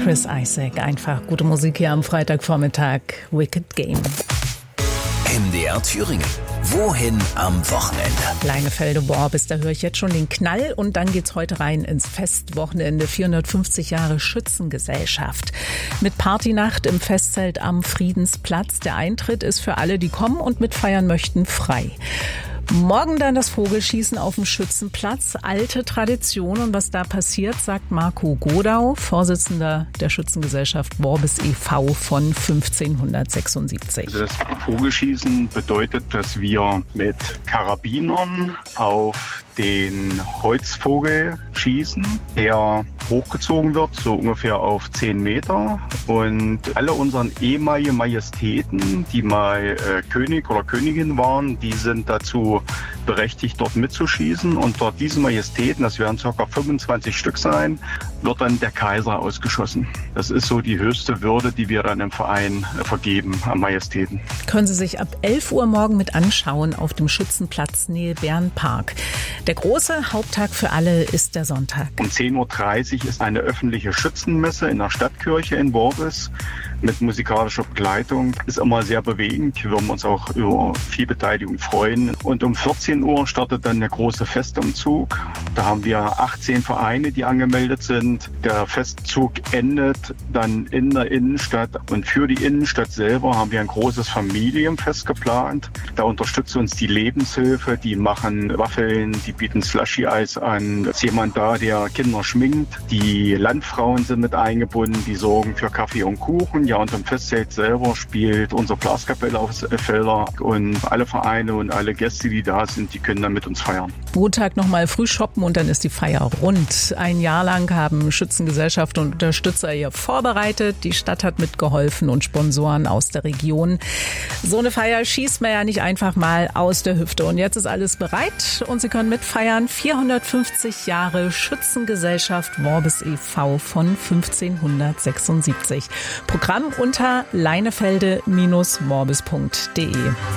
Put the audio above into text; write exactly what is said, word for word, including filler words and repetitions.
Chris Isaak. Einfach gute Musik hier am Freitagvormittag. Wicked Game. M D R Thüringen. Wohin am Wochenende? Leinefelde-Worbis, da höre ich jetzt schon den Knall. Und dann geht's heute rein ins Festwochenende. vierhundertfünfzig Jahre Schützengesellschaft. Mit Partynacht im Festzelt am Friedensplatz. Der Eintritt ist für alle, die kommen und mitfeiern möchten, frei. Morgen dann das Vogelschießen auf dem Schützenplatz. Alte Tradition. Und was da passiert, sagt Marco Godau, Vorsitzender der Schützengesellschaft Worbis e V von fünfzehnhundertsechsundsiebzig. Also das Vogelschießen bedeutet, dass wir mit Karabinern auf den Holzvogel schießen, der hochgezogen wird, so ungefähr auf zehn Meter. Und alle unseren ehemaligen Majestäten, die mal äh, König oder Königin waren, die sind dazu berechtigt, dort mitzuschießen. Und dort diese Majestäten, das werden ca. fünfundzwanzig Stück sein, wird dann der Kaiser ausgeschossen. Das ist so die höchste Würde, die wir dann im Verein äh, vergeben an Majestäten. Können Sie sich ab elf Uhr morgen mit anschauen auf dem Schützenplatz Nähe Bärenpark. Der große Haupttag für alle ist der Sonntag. Um zehn Uhr dreißig ist eine öffentliche Schützenmesse in der Stadtkirche in Worbis mit musikalischer Begleitung. Ist immer sehr bewegend. Wir würden uns auch über viel Beteiligung freuen. Und um vierzehn Uhr startet dann der große Festumzug. Da haben wir achtzehn Vereine, die angemeldet sind. Der Festzug endet dann in der Innenstadt. Und für die Innenstadt selber haben wir ein großes Familienfest geplant. Da unterstützt uns die Lebenshilfe. Die machen Waffeln, die bieten Slushy-Eis an. Da ist jemand da, der Kinder schminkt. Die Landfrauen sind mit eingebunden. Die sorgen für Kaffee und Kuchen. Ja, und im Festzelt selber spielt unsere Blaskapelle auf Felder. Und alle Vereine und alle Gäste, die da sind, die können dann mit uns feiern. Montag nochmal früh shoppen und dann ist die Feier rund. Ein Jahr lang haben Schützengesellschaft und Unterstützer hier vorbereitet. Die Stadt hat mitgeholfen und Sponsoren aus der Region. So eine Feier schießt man ja nicht einfach mal aus der Hüfte. Und jetzt ist alles bereit und Sie können mitfeiern. vierhundertfünfzig Jahre Schützengesellschaft Worbis e V von fünfzehnhundertsechsundsiebzig. Programm unter leinefelde Bindestrich worbis punkt de.